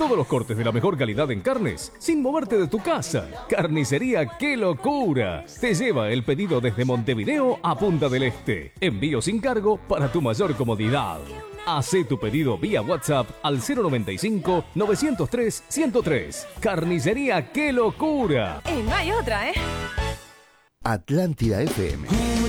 Todos los cortes de la mejor calidad en carnes, sin moverte de tu casa. Carnicería ¡Qué locura! Te lleva el pedido desde Montevideo a Punta del Este. Envío sin cargo para tu mayor comodidad. Hacé tu pedido vía WhatsApp al 095-903-103. Carnicería ¡Qué locura! No hay otra, ¿eh? Atlántida FM.